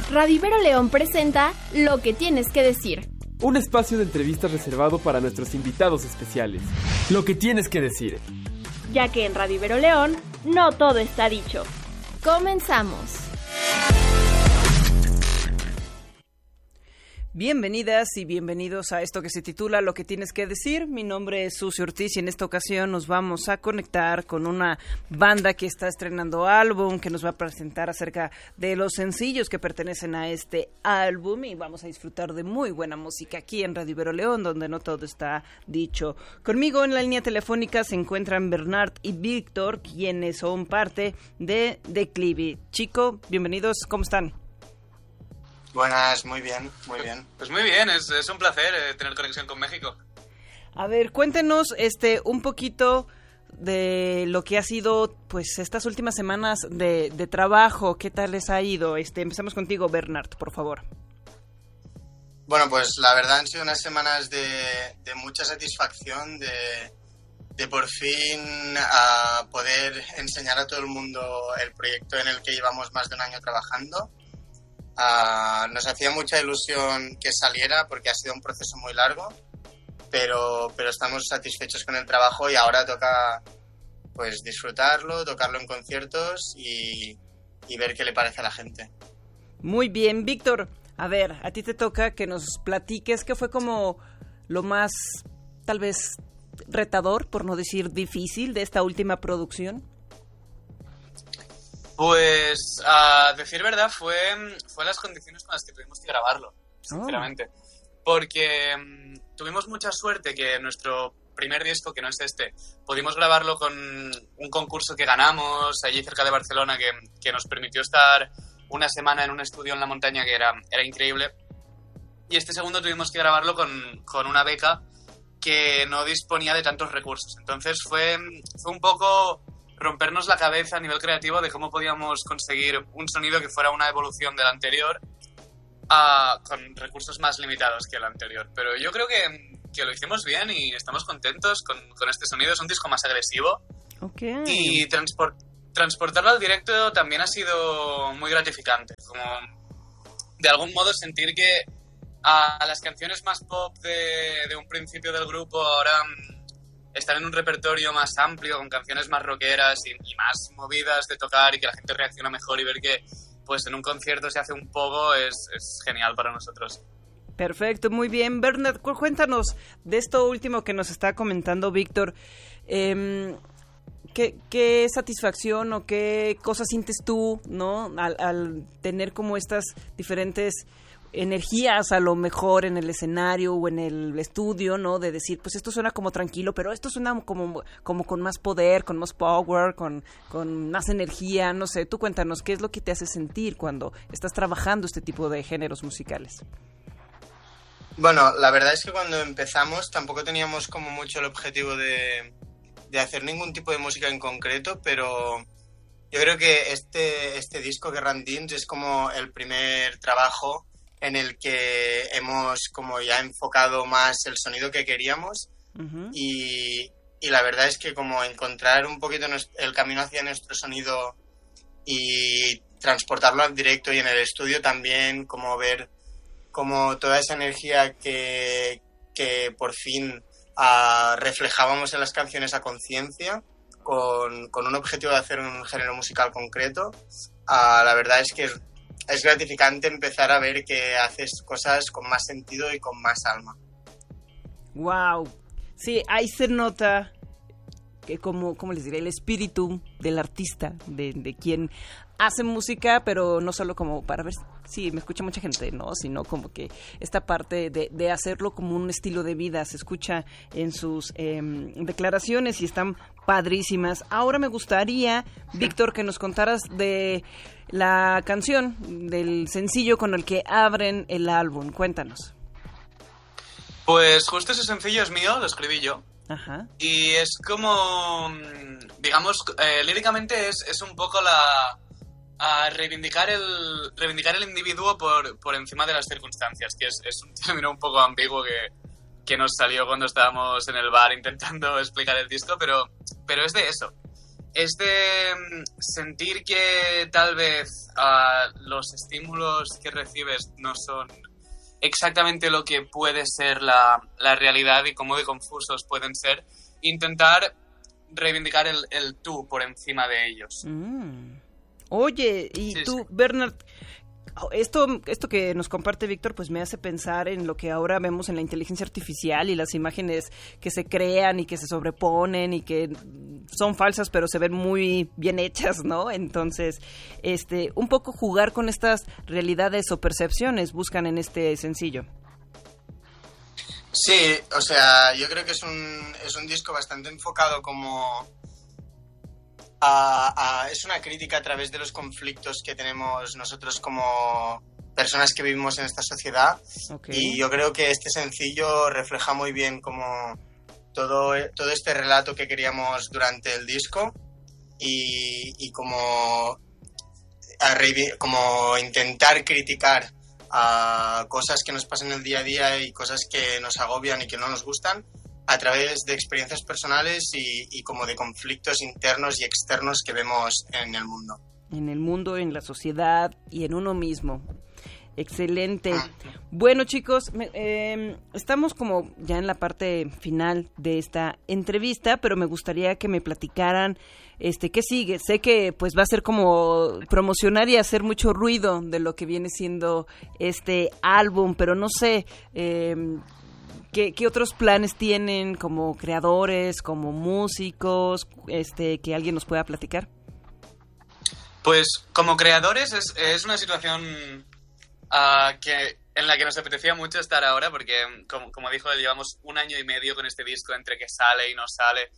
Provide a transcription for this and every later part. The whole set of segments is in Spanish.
Radio Ibero León presenta Lo que tienes que decir. Un espacio de entrevistas reservado para nuestros invitados especiales. Lo que tienes que decir. Ya que en Radio Ibero León no todo está dicho. Comenzamos. Bienvenidas y bienvenidos a esto que se titula Lo que tienes que decir. Mi nombre es Susi Ortiz y en esta ocasión nos vamos a conectar con una banda que está estrenando álbum, que nos va a presentar acerca de los sencillos que pertenecen a este álbum, y vamos a disfrutar de muy buena música aquí en Radio Ibero León, donde no todo está dicho. Conmigo en la línea telefónica se encuentran Bernard y Víctor, quienes son parte de Declive. Chico, bienvenidos, ¿cómo están? Buenas, muy bien, muy bien. Pues muy bien, es un placer tener conexión con México. A ver, cuéntenos un poquito de lo que ha sido pues estas últimas semanas de trabajo. ¿Qué tal les ha ido? Empezamos contigo, Bernard, por favor. Bueno, pues la verdad han sido unas semanas de mucha satisfacción, de por fin poder enseñar a todo el mundo el proyecto en el que llevamos más de un año trabajando. Nos hacía mucha ilusión que saliera porque ha sido un proceso muy largo, pero estamos satisfechos con el trabajo y ahora toca pues disfrutarlo, tocarlo en conciertos y ver qué le parece a la gente. Muy bien, Víctor, a ver, a ti te toca que nos platiques qué fue como lo más tal vez retador, por no decir difícil, de esta última producción. Pues, a decir verdad, fue las condiciones con las que tuvimos que grabarlo, sinceramente. Porque tuvimos mucha suerte que nuestro primer disco, que no es este, pudimos grabarlo con un concurso que ganamos allí cerca de Barcelona, que nos permitió estar una semana en un estudio en la montaña que era increíble. Y este segundo tuvimos que grabarlo con una beca que no disponía de tantos recursos. Entonces fue un poco rompernos la cabeza a nivel creativo de cómo podíamos conseguir un sonido que fuera una evolución del anterior con recursos más limitados que el anterior. Pero yo creo que lo hicimos bien y estamos contentos con este sonido. Es un disco más agresivo. Okay. Y transportarlo al directo también ha sido muy gratificante. Como de algún modo sentir que a las canciones más pop de un principio del grupo ahora estar en un repertorio más amplio, con canciones más rockeras y más movidas de tocar y que la gente reacciona mejor y ver que pues en un concierto se hace un poco es genial para nosotros. Perfecto, muy bien. Bernard, cuéntanos de esto último que nos está comentando Víctor. ¿Qué satisfacción o qué cosas sientes tú, ¿no? Al tener como estas diferentes energías a lo mejor en el escenario o en el estudio, ¿no? De decir, pues esto suena como tranquilo, pero esto suena como con más poder, con más power, con más energía, no sé. Tú cuéntanos, ¿qué es lo que te hace sentir cuando estás trabajando este tipo de géneros musicales? Bueno, la verdad es que cuando empezamos tampoco teníamos como mucho el objetivo de hacer ningún tipo de música en concreto, pero yo creo que este disco, Guerrand Dins, es como el primer trabajo en el que hemos como ya enfocado más el sonido que queríamos. Uh-huh. Y la verdad es que como encontrar un poquito el camino hacia nuestro sonido y transportarlo al directo y en el estudio también, como ver como toda esa energía que por fin reflejábamos en las canciones a conciencia con un objetivo de hacer un género musical concreto. La verdad es que es gratificante empezar a ver que haces cosas con más sentido y con más alma. Wow, sí, ahí se nota que ¿cómo les diré? El espíritu del artista, de quien hace música, pero no solo como para ver si me escucha mucha gente, ¿no? Sino como que esta parte de hacerlo como un estilo de vida se escucha en sus declaraciones y están padrísimas. Ahora me gustaría, Víctor, que nos contaras de la canción, del sencillo con el que abren el álbum. Cuéntanos. Pues justo ese sencillo es mío, lo escribí yo. Ajá. Y es como, digamos, líricamente es un poco reivindicar el individuo por encima de las circunstancias, que es un término un poco ambiguo que nos salió cuando estábamos en el bar intentando explicar el disco, pero es de eso. es de sentir que tal vez los estímulos que recibes no son exactamente lo que puede ser la realidad y cómo de confusos pueden ser, intentar reivindicar el tú por encima de ellos. Oye, y sí, tú, sí. Bernard, esto que nos comparte Víctor, pues me hace pensar en lo que ahora vemos en la inteligencia artificial y las imágenes que se crean y que se sobreponen y que son falsas pero se ven muy bien hechas, ¿no? Entonces, un poco jugar con estas realidades o percepciones buscan en este sencillo. Sí, o sea, yo creo que es un disco bastante enfocado como es una crítica a través de los conflictos que tenemos nosotros como personas que vivimos en esta sociedad. Okay. Y yo creo que este sencillo refleja muy bien como todo este relato que queríamos durante el disco y como intentar criticar a cosas que nos pasan en el día a día y cosas que nos agobian y que no nos gustan a través de experiencias personales y como de conflictos internos y externos que vemos en el mundo. En el mundo, en la sociedad y en uno mismo. Excelente. Bueno, chicos, estamos como ya en la parte final de esta entrevista, pero me gustaría que me platicaran qué sigue. Sé que pues va a ser como promocionar y hacer mucho ruido de lo que viene siendo este álbum, pero no sé, ¿qué otros planes tienen como creadores, como músicos, que alguien nos pueda platicar? Pues como creadores es una situación en la que nos apetecía mucho estar ahora, porque como dijo, llevamos 1 año y medio con este disco entre que sale y no sale,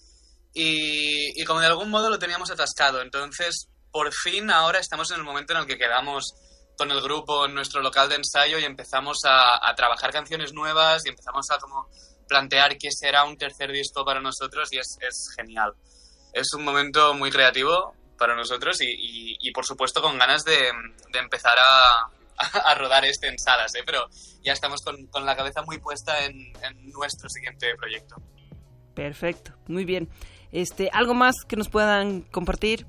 y como de algún modo lo teníamos atascado. Entonces, por fin ahora estamos en el momento en el que quedamos con el grupo en nuestro local de ensayo y empezamos a trabajar canciones nuevas y empezamos a como plantear qué será un tercer disco para nosotros, y es genial. Es un momento muy creativo para nosotros y por supuesto con ganas de empezar a rodar en salas, pero ya estamos con la cabeza muy puesta en nuestro siguiente proyecto. Perfecto, muy bien. ¿Algo más que nos puedan compartir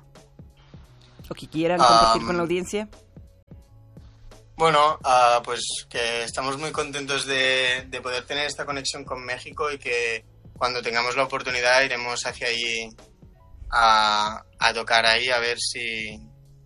o que quieran compartir con la audiencia? Bueno, pues que estamos muy contentos de poder tener esta conexión con México y que cuando tengamos la oportunidad iremos hacia allí a tocar ahí, a ver si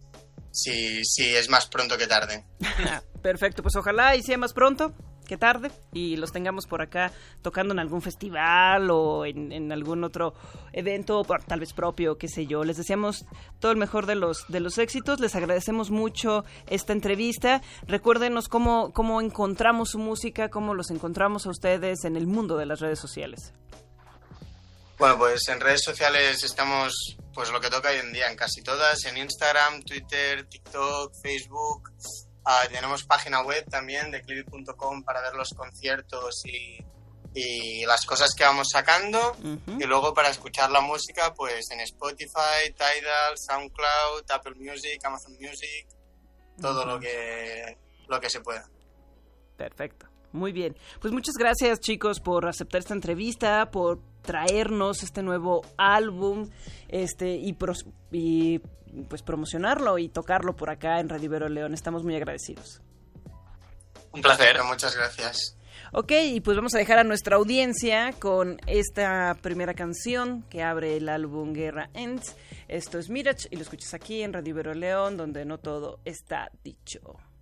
es más pronto que tarde. Perfecto, pues ojalá y sea más pronto que tarde y los tengamos por acá tocando en algún festival o en algún otro evento, tal vez propio, qué sé yo. Les deseamos todo el mejor de los éxitos, les agradecemos mucho esta entrevista. Recuérdenos cómo encontramos su música, cómo los encontramos a ustedes en el mundo de las redes sociales. Bueno, pues en redes sociales estamos, pues lo que toca hoy en día, en casi todas, en Instagram, Twitter, TikTok, Facebook. Tenemos página web también de clivic.com para ver los conciertos y las cosas que vamos sacando. Uh-huh. Y luego para escuchar la música, pues en Spotify, Tidal, SoundCloud, Apple Music, Amazon Music, todo lo que se pueda. Perfecto. Muy bien. Pues muchas gracias, chicos, por aceptar esta entrevista, por traernos este nuevo álbum, y pues promocionarlo y tocarlo por acá en Radio Ibero León. Estamos muy agradecidos. Un placer. Muchas gracias. Ok, y pues vamos a dejar a nuestra audiencia con esta primera canción que abre el álbum Guerra Ends. Esto es Mirage y lo escuchas aquí en Radio Ibero León, donde no todo está dicho.